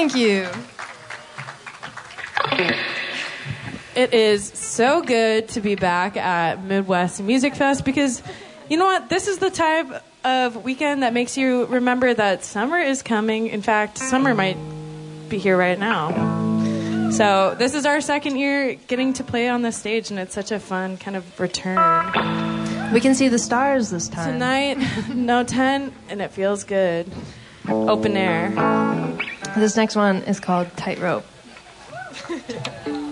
Thank you. It is so good to be back at Midwest Music Fest because, you know what? This is the type of weekend that makes you remember that summer is coming. In fact, summer might be here right now. So this is our second year getting to play on the stage, and it's such a fun kind of return. We can see the stars this time. Tonight, no tent, and it feels good. Open air. This next one is called Tightrope.